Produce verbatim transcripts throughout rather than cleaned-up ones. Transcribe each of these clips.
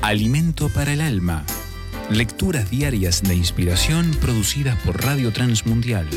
Alimento para el alma. Lecturas diarias de inspiración producidas por Radio Transmundial.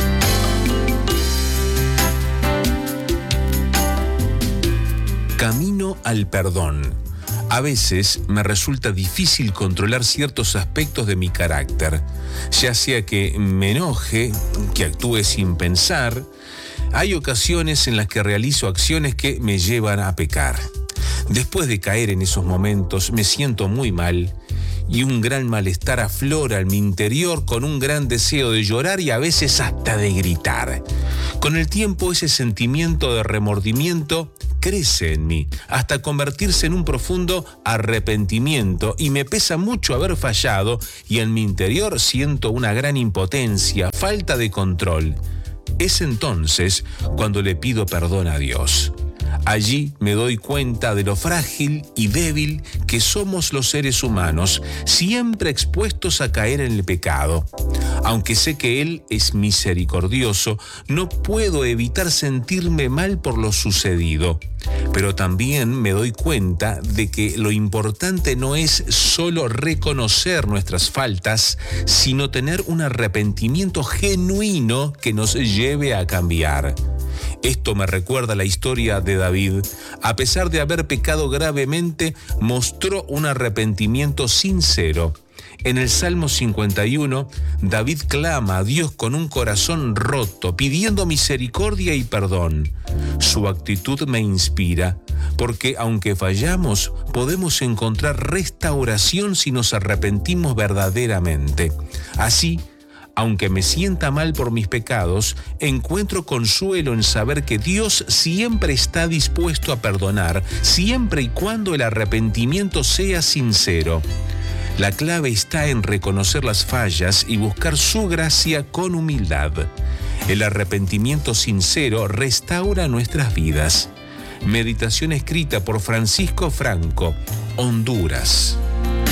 Camino al perdón. A veces me resulta difícil controlar ciertos aspectos de mi carácter, ya sea que me enoje, que actúe sin pensar. Hay ocasiones en las que realizo acciones que me llevan a pecar. Después de caer en esos momentos me siento muy mal y un gran malestar aflora en mi interior con un gran deseo de llorar y a veces hasta de gritar. Con el tiempo ese sentimiento de remordimiento crece en mí hasta convertirse en un profundo arrepentimiento y me pesa mucho haber fallado y en mi interior siento una gran impotencia, falta de control. Es entonces cuando le pido perdón a Dios. Allí me doy cuenta de lo frágil y débil que somos los seres humanos, siempre expuestos a caer en el pecado. Aunque sé que Él es misericordioso, no puedo evitar sentirme mal por lo sucedido. Pero también me doy cuenta de que lo importante no es solo reconocer nuestras faltas, sino tener un arrepentimiento genuino que nos lleve a cambiar. Esto me recuerda la historia de David. A pesar de haber pecado gravemente, mostró un arrepentimiento sincero. En el Salmo cincuenta y uno, David clama a Dios con un corazón roto, pidiendo misericordia y perdón. Su actitud me inspira, porque aunque fallamos, podemos encontrar restauración si nos arrepentimos verdaderamente. Así, aunque me sienta mal por mis pecados, encuentro consuelo en saber que Dios siempre está dispuesto a perdonar, siempre y cuando el arrepentimiento sea sincero. La clave está en reconocer las fallas y buscar su gracia con humildad. El arrepentimiento sincero restaura nuestras vidas. Meditación escrita por Francisco Franco, Honduras.